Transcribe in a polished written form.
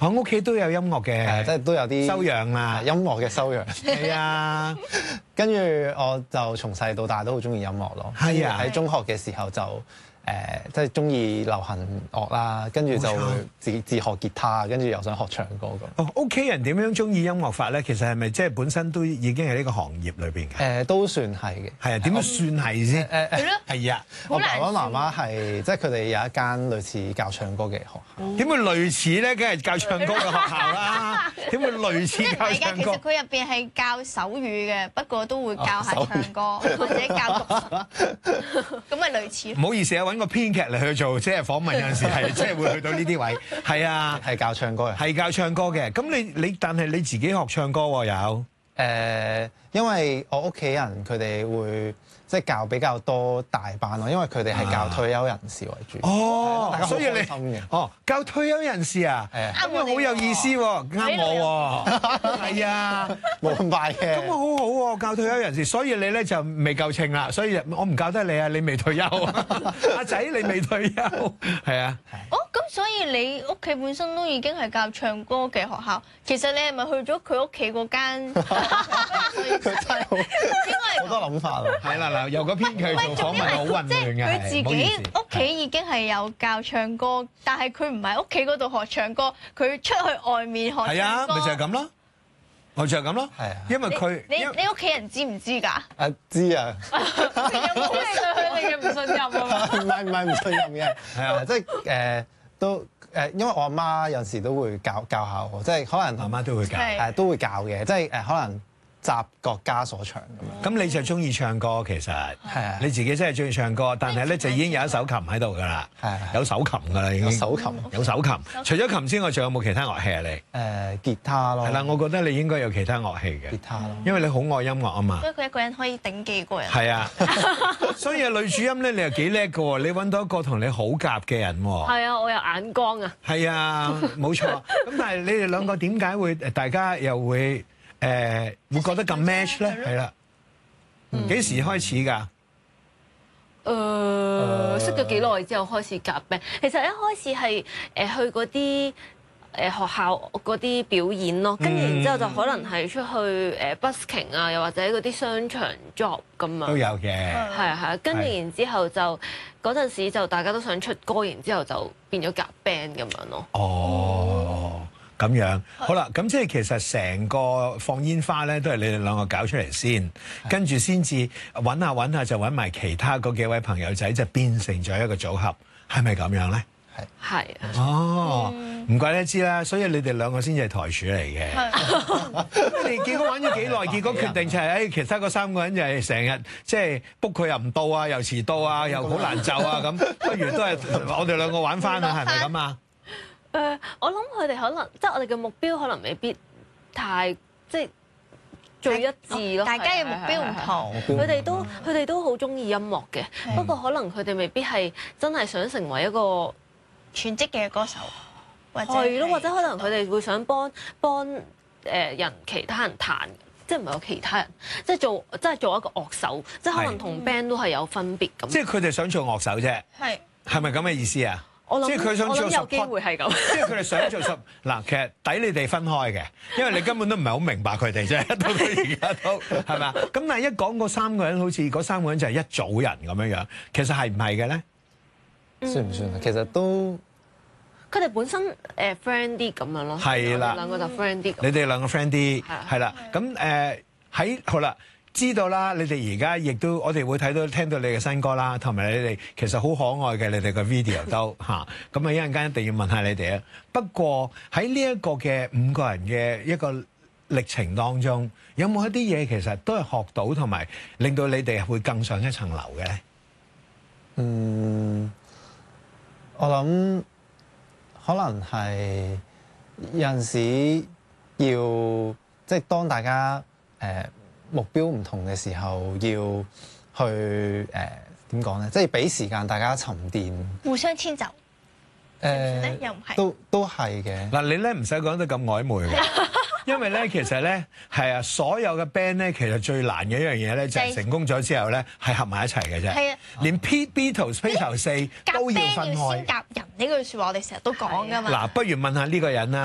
我屋企都有音樂嘅， 即係都有啲修養啦， 音樂嘅修養。 係啊， 跟住我就從細到大都好中意音樂咯。 係啊， 喺中學嘅時候就即係中意流行樂啦，跟住就會自學吉他，跟住又想學唱歌咁。 哦，屋企人點樣中意音樂法咧？其實係咪即係本身都已經係呢個行業裏邊嘅？ 都算係嘅。 係啊，點樣算係先？ 係咯， 係啊， 我爸爸媽媽係即係佢哋有一間類似教唱歌嘅學校。 點會類似咧？梗係教唱歌嘅學校啦。點會類似教唱歌？ 其實佢入邊係教手語嘅，不過都會教下唱歌或者教讀書，咁咪類似。 唔好意思啊，揾個編劇嚟去做即係訪問，有陣時係即係會去到呢啲位。係啊， 係教唱歌嘅。 係教唱歌嘅。咁你但係你自己學唱歌喎有？ 因為我屋企人佢哋會即係教比較多大班咯，因為佢哋係教退休人士為主。 哦，所以你教退休人士啊，咁啊好有意思喎，啱我喎，係啊， 冇咁快嘅。 咁啊好好喎，教退休人士，所以你咧就未夠稱啦，所以我唔教得你啊，你未退休，阿仔你未退休，係啊。 哦，咁所以你屋企本身都已經係教唱歌嘅學校，其實你係咪去咗佢屋企嗰間？ 佢真係好多諗法喎。 係啦嗱，由個編劇做訪問好混亂嘅， 佢自己屋企已經係有教唱歌，但係佢唔係屋企嗰度學唱歌，佢出去外面學唱歌。 係啊，咪就係咁咯，咪就係咁咯。係啊，因為佢你屋企人知唔知㗎？ 知啊。 有冇對佢哋嘅唔信任啊？ 唔係唔信任嘅，係啊，即係都因為我阿媽有時都會教下我，即係可能媽媽都會教， 都會教嘅，即係可能習各家所長咁樣。 咁你就中意唱歌其實係啊， 你自己真係中意唱歌，但係咧就已經有一手琴喺度㗎啦，有手琴㗎啦已經。 手琴有手琴，除咗琴之外，仲有冇其他樂器啊你？ 吉他咯。 係啦，我覺得你應該有其他樂器嘅。 吉他咯， 因為你好愛音樂啊嘛。 所以佢一個人可以頂幾個人。 係啊，所以女主音咧，你又幾叻㗎喎！你揾到一個同你好夾嘅人喎。 係啊，我有眼光啊。 係啊，冇錯。咁但係你哋兩個點解會大家又會會覺得咁 match 咧？係啦，幾時開始㗎？ 識咗幾耐之後開始夾 band。其實一開始係去嗰啲學校嗰啲表演咯，跟住然之後就可能係出去busking 啊，又或者嗰啲商場 job 咁樣。 都有嘅。 係啊，跟住然之後就嗰陣時就大家都想出歌，然之後就變咗夾 band 咁樣咯。 哦。咁樣好啦，咁即係其實成個放煙花咧，都係你哋兩個搞出嚟先，跟住先至揾下就揾埋其他嗰幾位朋友仔，就變成咗一個組合，係咪咁樣咧？ 係啊。 哦，唔怪得知啦，所以你哋兩個先至係台柱嚟嘅。你哋結果玩咗幾耐？結果決定就係其他嗰三個人就係成日即係 book 佢又唔到啊，又遲到啊，又好難就啊咁，不如都係我哋兩個玩翻啊，係咪咁啊？ 我諗佢哋可能即係我哋嘅目標可能未必太即係最一致咯。 大家嘅目標唔同， 佢哋都好中意音樂嘅，不過可能佢哋未必係真係想成為一個全職嘅歌手， 係咯，或者可能佢哋會想幫人其他人彈，即係唔係有其他人，即係做一個樂手，即係可能同 band 都係有分別咁。 即係佢哋想做樂手啫，係咪咁嘅意思啊？即係佢想做有機會係咁， 即係佢哋想做嗱，其實抵你哋分開嘅，因為你根本都唔係好明白佢哋啫，到佢而家都係咪啊？咁但係一講嗰三個人，好似嗰三個人就係一組人咁樣樣，其實係唔係嘅咧？ 算唔算啊？其實都佢哋本身friend 啲咁樣咯， 係啦， 兩個就 friend 啲。 你哋兩個 friend 啲係啦，咁好啦。知道啦，你哋而家亦都我哋會聽到你嘅新歌啦，同埋你哋其實好可愛嘅，你哋嘅 video 都嚇，咁啊一陣間一定要問下你哋啊。不過喺呢一個嘅5個人嘅一個歷程當中，有冇一啲嘢其實都係學到同埋令到你哋會更上一層樓嘅咧？ 我諗可能係有陣時要即係當大家目標唔同嘅時候，要去點講咧？即係俾時間大家沉澱， 互相遷就。又唔係都係嘅。 嗱，你咧唔使講得咁曖昧嘅，因為咧其實咧係啊，所有嘅 band 咧其實最難嘅一樣嘢咧就係成功咗之後咧係合埋一齊嘅啫。 係啊， 連 Beatles 披頭四都要分開。 先夾人呢句説話，我哋成日都講㗎嘛。 嗱，不如問下呢個人啦。